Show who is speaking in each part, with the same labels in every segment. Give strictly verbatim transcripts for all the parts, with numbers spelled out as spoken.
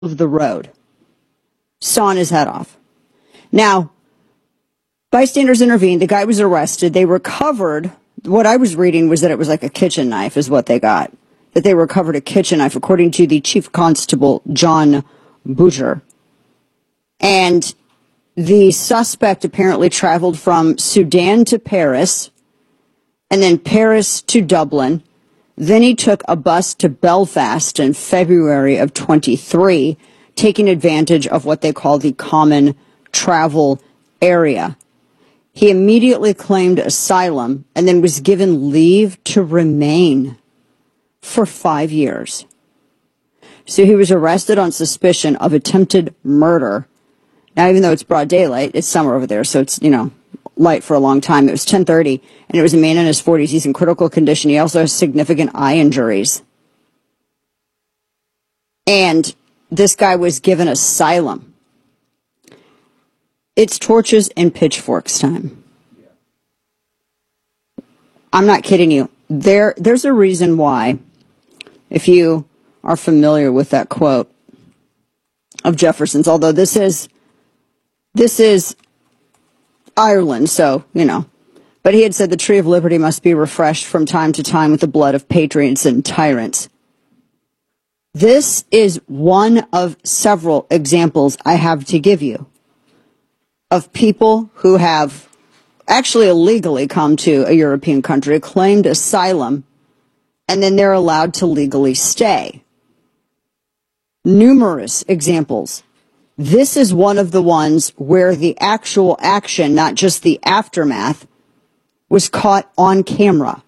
Speaker 1: of the road, sawing his head off. Now, bystanders intervened. The guy was arrested. They recovered. What I was reading was that it was like a kitchen knife is what they got. That they recovered a kitchen knife, according to the Chief Constable, John Boucher. And the suspect apparently traveled from Sudan to Paris, and then Paris to Dublin. Then he took a bus to Belfast in February of twenty-three, taking advantage of what they call the common travel area. He immediately claimed asylum and then was given leave to remain for five years. So he was arrested on suspicion of attempted murder. Now, even though it's broad daylight, it's summer over there, so it's, you know, light for a long time. It was ten thirty, and it was a man in his forties. He's in critical condition. He also has significant eye injuries. And this guy was given asylum. It's torches and pitchforks time. I'm not kidding you. There, there's a reason why, if you are familiar with that quote of Jefferson's, although this is, this is Ireland, so, you know, but he had said the tree of liberty must be refreshed from time to time with the blood of patriots and tyrants. This is one of several examples I have to give you of people who have actually illegally come to a European country, claimed asylum, and then they're allowed to legally stay. Numerous examples. This is one of the ones where the actual action, not just the aftermath, was caught on camera.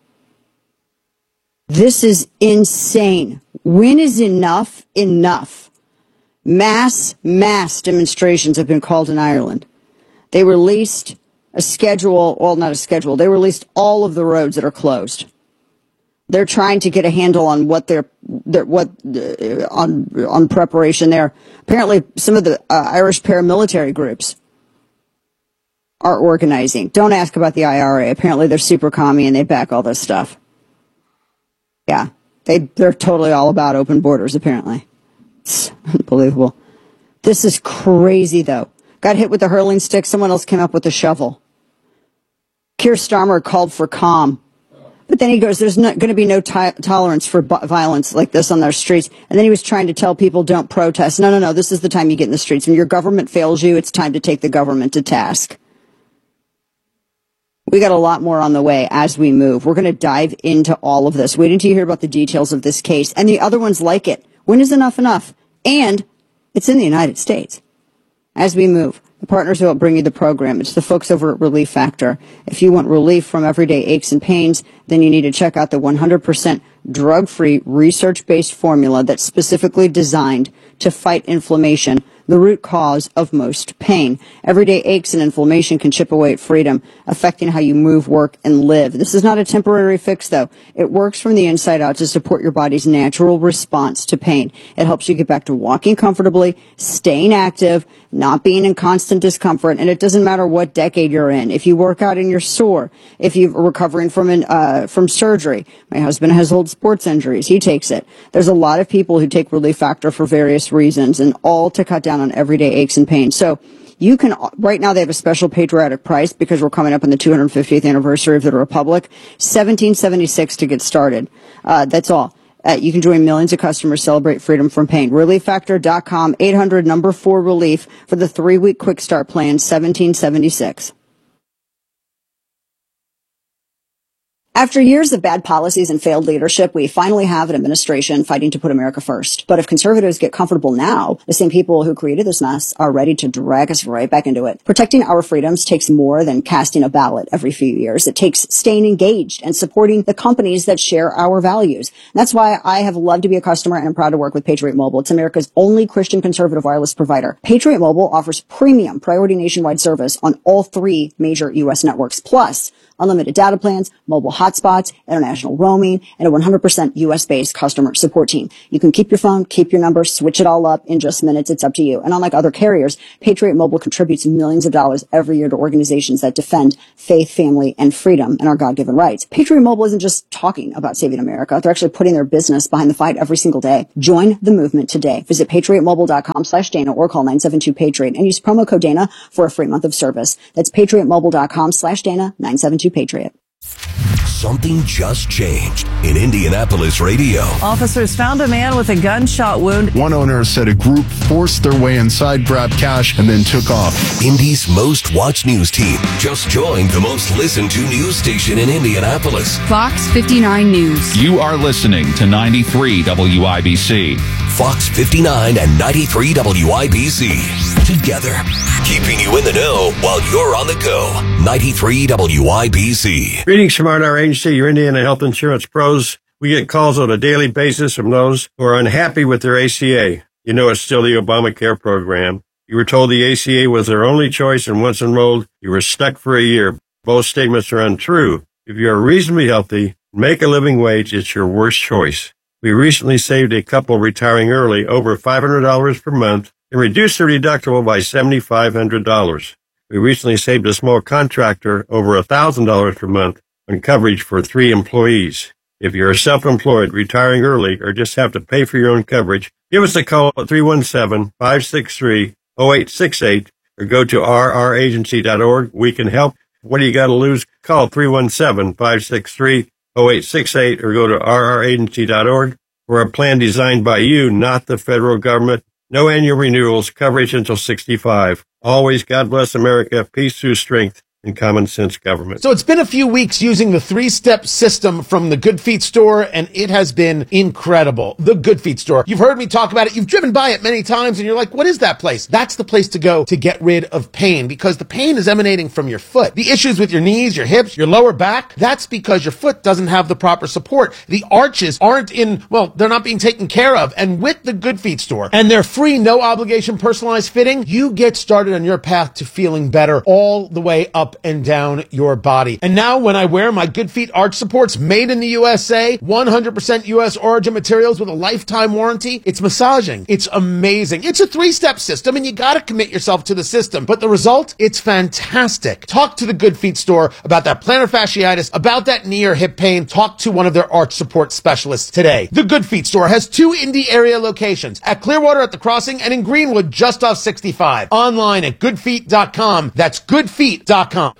Speaker 1: This is insane. When is enough enough? Mass, mass demonstrations have been called in Ireland. They released a schedule, well, not a schedule, they released all of the roads that are closed. They're trying to get a handle on what they're, they're what uh, on on preparation there. Apparently, some of the uh, Irish paramilitary groups are organizing. Don't ask about the I R A. Apparently, they're super commie and they back all this stuff. Yeah, they they're totally all about open borders. Apparently, it's unbelievable. This is crazy, though. Got hit with a hurling stick. Someone else came up with a shovel. Keir Starmer called for calm. But then he goes, there's not going to be no t- tolerance for b- violence like this on their streets. And then he was trying to tell people, don't protest. No, no, no, this is the time you get in the streets. When your government fails you, it's time to take the government to task. We got a lot more on the way as we move. We're going to dive into all of this. Wait until you hear about the details of this case and the other ones like it. When is enough enough? And it's in the United States. As we move, the partners who help bring you the program, it's the folks over at Relief Factor. If you want relief from everyday aches and pains, then you need to check out the one hundred percent drug-free, research-based formula that's specifically designed to fight inflammation, the root cause of most pain. Everyday aches and inflammation can chip away at freedom, affecting how you move, work, and live. This is not a temporary fix, though. It works from the inside out to support your body's natural response to pain. It helps you get back to walking comfortably, staying active, not being in constant discomfort, and it doesn't matter what decade you're in. If you work out and you're sore, if you're recovering from an, uh, from surgery. My husband has old sports injuries. He takes it. There's a lot of people who take Relief Factor for various reasons, and all to cut down on everyday aches and pains. So you can, right now they have a special patriotic price because we're coming up on the two hundred fiftieth anniversary of the Republic, seventeen seventy-six to get started. Uh, that's all. Uh, you can join millions of customers celebrate freedom from pain. relief factor dot com, eight hundred number four relief for the three-week quick start plan, seventeen seventy-six. After years of bad policies and failed leadership, we finally have an administration fighting to put America first. But if conservatives get comfortable now, the same people who created this mess are ready to drag us right back into it. Protecting our freedoms takes more than casting a ballot every few years. It takes staying engaged and supporting the companies that share our values. And that's why I have loved to be a customer and I'm proud to work with Patriot Mobile. It's America's only Christian conservative wireless provider. Patriot Mobile offers premium priority nationwide service on all three major U S networks, plus unlimited data plans, mobile hotspots, international roaming, and a one hundred percent U S-based customer support team. You can keep your phone, keep your number, switch it all up in just minutes. It's up to you. And unlike other carriers, Patriot Mobile contributes millions of dollars every year to organizations that defend faith, family, and freedom and our God-given rights. Patriot Mobile isn't just talking about saving America. They're actually putting their business behind the fight every single day. Join the movement today. Visit patriotmobile.com slash Dana or call nine seven two Patriot and use promo code Dana for a free month of service. That's patriotmobile.com slash Dana, nine seven two Patriot.
Speaker 2: Something just changed in Indianapolis radio.
Speaker 3: Officers found a man with a gunshot wound.
Speaker 4: One owner said a group forced their way inside, grabbed cash, and then took off.
Speaker 2: Indy's most watched news team just joined the most listened to news station in Indianapolis.
Speaker 5: Fox fifty-nine News.
Speaker 6: You are listening to ninety-three W I B C.
Speaker 2: Fox fifty-nine and ninety-three W I B C. Together, keeping you in the know while you're on the go. ninety-three W I B C.
Speaker 7: Greetings from our agency, your Indiana Health Insurance Pros. We get calls on a daily basis from those who are unhappy with their A C A. You know it's still the Obamacare program. You were told the A C A was their only choice, and once enrolled, you were stuck for a year. Both statements are untrue. If you are reasonably healthy, make a living wage, it's your worst choice. We recently saved a couple retiring early over five hundred dollars per month and reduced their deductible by seven thousand five hundred dollars. We recently saved a small contractor over one thousand dollars per month on coverage for three employees. If you're self-employed, retiring early, or just have to pay for your own coverage, give us a call at three one seven, five six three, zero eight six eight or go to r r agency dot org. We can help. What do you got to lose? Call three one seven, five six three, zero eight six eight or go to r r agency dot org for a plan designed by you, not the federal government. No annual renewals, coverage until sixty-five. Always God bless America, peace through strength, and common sense government.
Speaker 8: So it's been a few weeks using the three-step system from the Good Feet store, and it has been incredible. The Good Feet store. You've heard me talk about it. You've driven by it many times, and you're like, what is that place? That's the place to go to get rid of pain, because the pain is emanating from your foot. The issues with your knees, your hips, your lower back, that's because your foot doesn't have the proper support. The arches aren't in, well, they're not being taken care of. And with the Good Feet store and their free, no-obligation personalized fitting, you get started on your path to feeling better all the way up and down your body. And now when I wear my Good Feet arch supports made in the U S A, one hundred percent U S origin materials with a lifetime warranty, it's massaging. It's amazing. It's a three-step system, and you got to commit yourself to the system. But the result, it's fantastic. Talk to the Good Feet store about that plantar fasciitis, about that knee or hip pain. Talk to one of their arch support specialists today. The Good Feet store has two Indy area locations, at Clearwater at the Crossing and in Greenwood just off sixty-five. Online at good feet dot com. That's good feet dot com.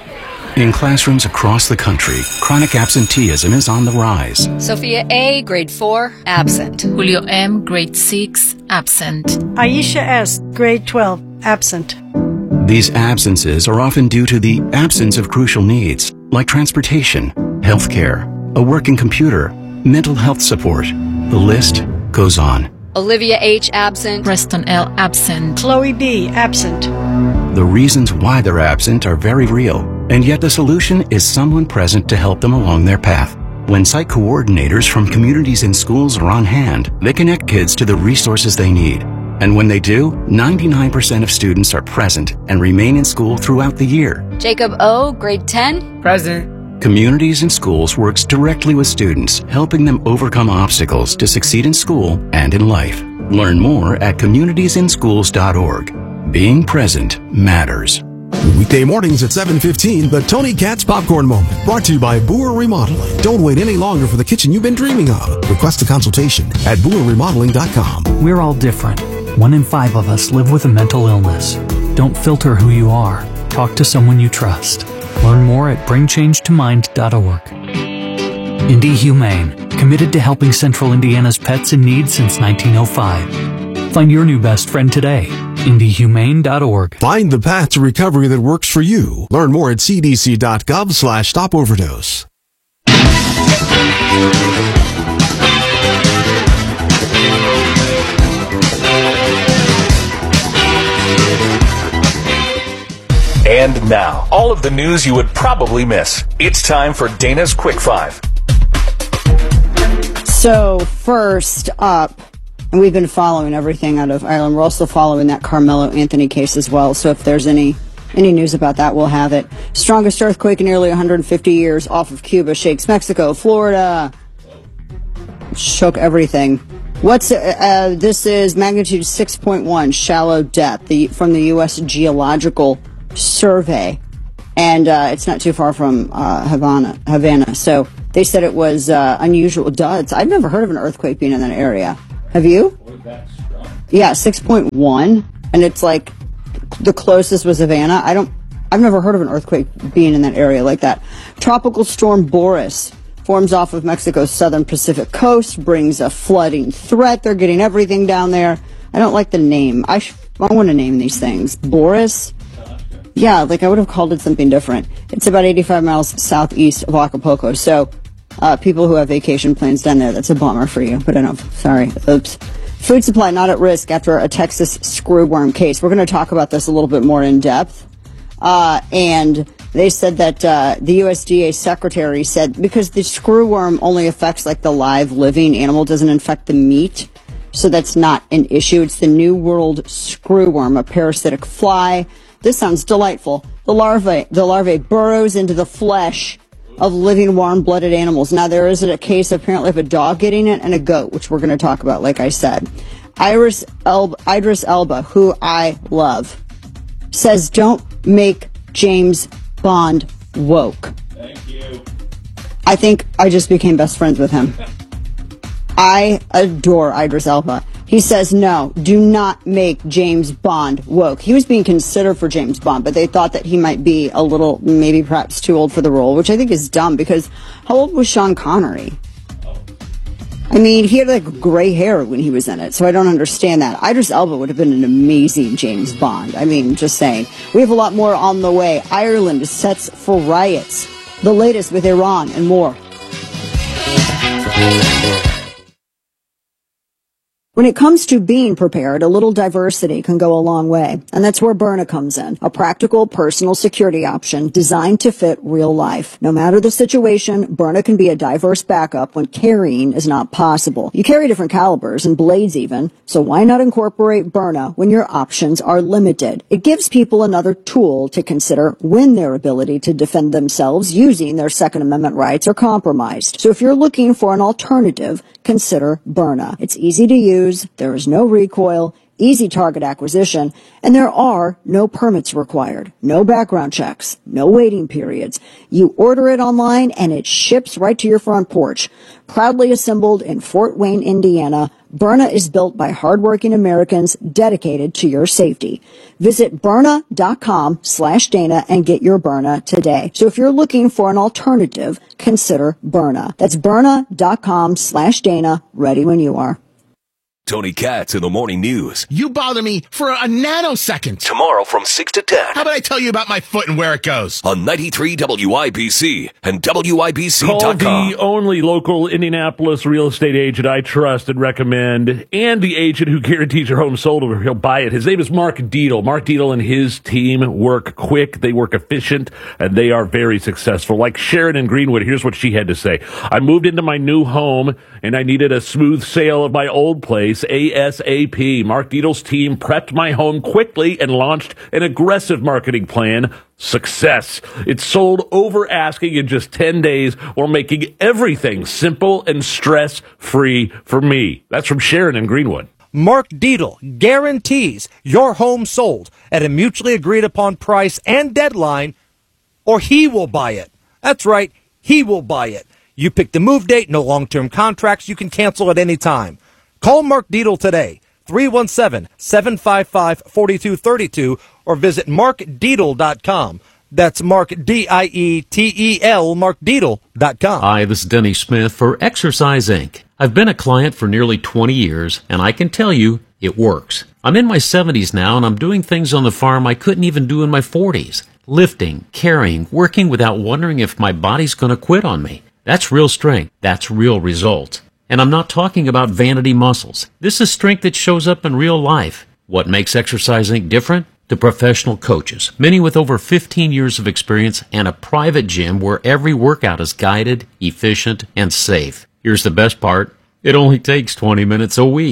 Speaker 9: In classrooms across the country, chronic absenteeism is on the rise.
Speaker 5: Sophia A., grade four, absent. Julio M., grade six, absent.
Speaker 10: Aisha S., grade twelve, absent.
Speaker 9: These absences are often due to the absence of crucial needs, like transportation, healthcare, a working computer, mental health support. The list goes on.
Speaker 5: Olivia H., absent. Preston L., absent.
Speaker 10: Chloe B., absent.
Speaker 9: The reasons why they're absent are very real, and yet the solution is someone present to help them along their path. When site coordinators from communities and schools are on hand, they connect kids to the resources they need. And when they do, ninety-nine percent of students are present and remain in school throughout the year.
Speaker 5: Jacob O., grade ten,
Speaker 3: Present.
Speaker 9: Communities and Schools works directly with students, helping them overcome obstacles to succeed in school and in life. Learn more at communities in schools dot org. Being present matters.
Speaker 11: Weekday mornings at seven fifteen, the Tony Katz Popcorn Moment, brought to you by Boer Remodeling. Don't wait any longer for the kitchen you've been dreaming of. Request a consultation at boer remodeling dot com.
Speaker 12: We're all different. One in five of us live with a mental illness. Don't filter who you are. Talk to someone you trust. Learn more at bring change to mind dot org. Indy Humane, committed to helping Central Indiana's pets in need since nineteen oh five. Find your new best friend today. indy humane dot org.
Speaker 11: Find the path to recovery that works for you. Learn more at c d c dot gov slash stop overdose.
Speaker 2: And now, all of the news you would probably miss. It's time for Dana's Quick Five.
Speaker 1: So, first up, and we've been following everything out of Ireland. We're also following that Carmelo Anthony case as well. So if there's any Any news about that, we'll have it. Strongest earthquake in nearly one hundred fifty years off of Cuba shakes Mexico, Florida. Shook everything. What's uh, this is magnitude six point one, shallow depth, the, from the U S Geological Survey. And uh, it's not too far from uh, Havana, Havana. So they said it was uh, unusual. Duh, I've never heard of an earthquake being in that area. Have you? Yeah, six point one. And it's like the closest was Havana. I don't, I've never heard of an earthquake being in that area like that. Tropical storm Boris forms off of Mexico's southern Pacific coast, brings a flooding threat. They're getting everything down there. I don't like the name. I, sh- I want to name these things. Boris? Yeah, like I would have called it something different. It's about eighty-five miles southeast of Acapulco. So uh, people who have vacation plans down there, that's a bummer for you. But I don't, sorry. Oops. Food supply not at risk after a Texas screwworm case. We're going to talk about this a little bit more in depth. Uh, and they said that uh, the U S D A secretary said because the screwworm only affects like the live living animal, doesn't infect the meat. So that's not an issue. It's the New World screwworm, a parasitic fly. This sounds delightful. The larvae, the larvae burrows into the flesh of living warm-blooded animals. Now, there is a case apparently of a dog getting it and a goat, which we're going to talk about, like I said. Iris Elba, Idris Elba, who I love, says don't make James Bond woke.
Speaker 6: Thank you.
Speaker 1: I think I just became best friends with him. I adore Idris Elba. He says, no, do not make James Bond woke. He was being considered for James Bond, but they thought that he might be a little, maybe perhaps too old for the role, which I think is dumb because how old was Sean Connery? I mean, he had like gray hair when he was in it, so I don't understand that. Idris Elba would have been an amazing James Bond. I mean, just saying. We have a lot more on the way. Ireland sets for riots. The latest with Iran and more. When it comes to being prepared, a little diversity can go a long way. And that's where Byrna comes in, a practical personal security option designed to fit real life. No matter the situation, Byrna can be a diverse backup when carrying is not possible. You carry different calibers and blades even, so why not incorporate Byrna when your options are limited? It gives people another tool to consider when their ability to defend themselves using their Second Amendment rights are compromised. So if you're looking for an alternative, consider Byrna. It's easy to use. There is no recoil, easy target acquisition, and there are no permits required, no background checks, no waiting periods. You order it online and it ships right to your front porch. Proudly assembled in Fort Wayne, Indiana, Byrna is built by hardworking Americans dedicated to your safety. Visit Byrna.com slash Dana and get your Byrna today. So if you're looking for an alternative, consider Byrna. That's Byrna.com slash Dana, ready when you are.
Speaker 2: Tony Katz in the Morning News.
Speaker 8: You bother me for a nanosecond.
Speaker 2: Tomorrow from six to ten.
Speaker 8: How about I tell you about my foot and where it goes?
Speaker 2: On ninety-three W I B C and W I B C dot com.
Speaker 13: Call the only local Indianapolis real estate agent I trust and recommend, and the agent who guarantees your home sold or he'll buy it. His name is Mark Dietl. Mark Dietl and his team work quick, they work efficient, and they are very successful. Like Sharon in Greenwood, here's what she had to say. I moved into my new home, and I needed a smooth sale of my old place ASAP. Mark Dietl's team prepped my home quickly and launched an aggressive marketing plan. Success. It sold over asking in just ten days while making everything simple and stress-free for me. That's from Sharon in Greenwood.
Speaker 14: Mark Dietl guarantees your home sold at a mutually agreed upon price and deadline, or he will buy it. That's right, he will buy it. You pick the move date, no long-term contracts, you can cancel at any time. Call Mark Dietl today, three one seven, seven five five, four two three two, or visit mark dietl dot com. That's Mark, D I E T E L, mark dietl dot com.
Speaker 15: Hi, this is Denny Smith for Exercise Incorporated. I've been a client for nearly twenty years, and I can tell you it works. I'm in my seventies now, and I'm doing things on the farm I couldn't even do in my forties. Lifting, carrying, working without wondering if my body's going to quit on me. That's real strength. That's real results. And I'm not talking about vanity muscles. This is strength that shows up in real life. What makes Exercise Incorporated different? The professional coaches, many with over fifteen years of experience and a private gym where every workout is guided, efficient, and safe. Here's the best part. It only takes twenty minutes a week.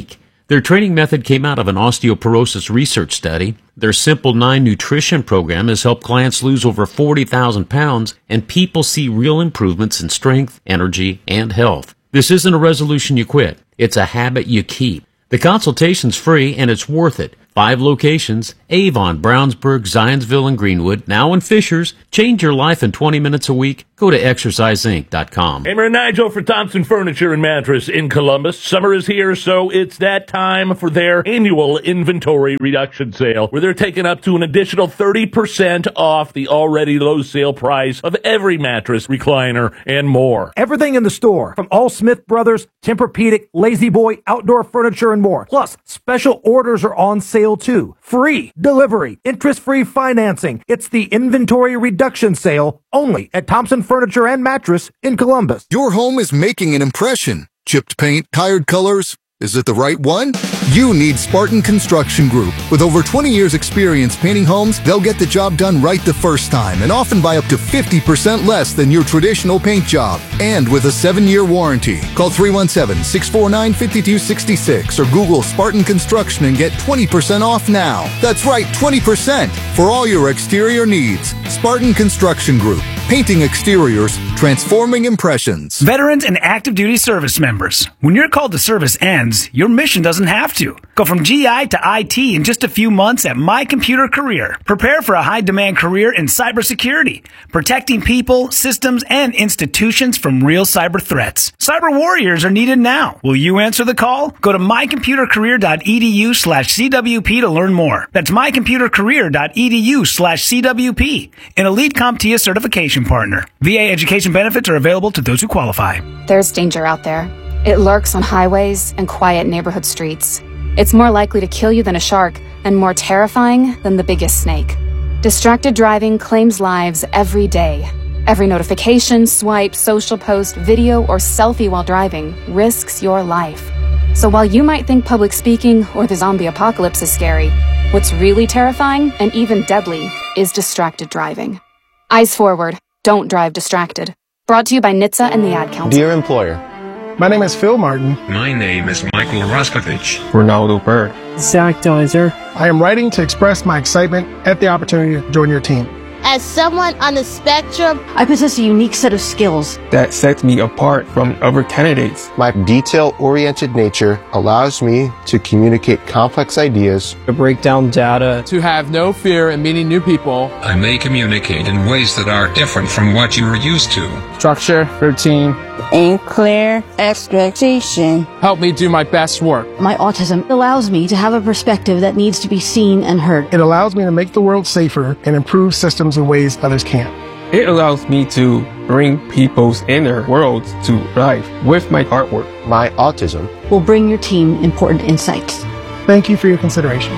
Speaker 15: Their training method came out of an osteoporosis research study. Their Simple nine nutrition program has helped clients lose over forty thousand pounds, and people see real improvements in strength, energy, and health. This isn't a resolution you quit. It's a habit you keep. The consultation's free, and it's worth it. Five locations: Avon, Brownsburg, Zionsville, and Greenwood. Now in Fishers. Change your life in twenty minutes a week. Go to exercise inc dot com.
Speaker 13: Hammer and Nigel for Thompson Furniture and Mattress in Columbus. Summer is here, so it's that time for their annual inventory reduction sale, where they're taking up to an additional thirty percent off the already low sale price of every mattress, recliner, and more.
Speaker 16: Everything in the store, from all Smith Brothers, Tempur-Pedic, Lazy Boy, outdoor furniture, and more. Plus, special orders are on sale too. Free delivery, interest-free financing. It's the inventory reduction sale only at Thompson Furniture and Mattress in Columbus.
Speaker 17: Your home is making an impression. Chipped paint, tired colors. Is it the right one? You need Spartan Construction Group. With over twenty years experience painting homes, they'll get the job done right the first time and often by up to fifty percent less than your traditional paint job. And with a seven-year warranty. Call three one seven, six four nine, five two six six or Google Spartan Construction and get twenty percent off now. That's right, twenty percent for all your exterior needs. Spartan Construction Group. Painting exteriors, transforming impressions.
Speaker 18: Veterans and active duty service members. When your call to service ends, your mission doesn't have to. Go from G I to I T in just a few months at My Computer Career. Prepare for a high-demand career in cybersecurity, protecting people, systems, and institutions from real cyber threats. Cyber warriors are needed now. Will you answer the call? Go to mycomputercareer.edu slash CWP to learn more. That's mycomputercareer.edu slash CWP, an Elite CompTIA certification partner. V A education benefits are available to those who qualify.
Speaker 19: There's danger out there. It lurks on highways and quiet neighborhood streets. It's more likely to kill you than a shark, and more terrifying than the biggest snake. Distracted driving claims lives every day. Every notification, swipe, social post, video, or selfie while driving risks your life. So while you might think public speaking or the zombie apocalypse is scary, what's really terrifying and even deadly is distracted driving. Eyes forward. Don't drive distracted. Brought to you by N H T S A and the Ad Council.
Speaker 20: Dear employer,
Speaker 21: my name is Phil Martin.
Speaker 22: My name is Michael Roskovich.
Speaker 21: Ronaldo Bird. Zach Deiser. I am writing to express my excitement at the opportunity to join your team.
Speaker 23: As someone on the spectrum,
Speaker 24: I possess a unique set of skills
Speaker 21: that sets me apart from other candidates.
Speaker 20: My detail-oriented nature allows me to communicate complex ideas,
Speaker 21: to break down data, to have no fear in meeting new people.
Speaker 22: I may communicate in ways that are different from what you are used to.
Speaker 21: Structure, routine,
Speaker 25: and clear expectation
Speaker 21: help me do my best work.
Speaker 24: My autism allows me to have a perspective that needs to be seen and heard.
Speaker 21: It allows me to make the world safer and improve systems in ways others can't. It allows me to bring people's inner worlds to life with my artwork.
Speaker 20: My autism
Speaker 24: will bring your team important insights.
Speaker 21: Thank you for your consideration.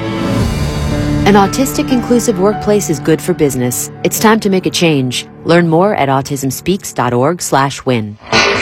Speaker 26: An autistic inclusive workplace is good for business. It's time to make a change. Learn more at autism speaks dot org slash win.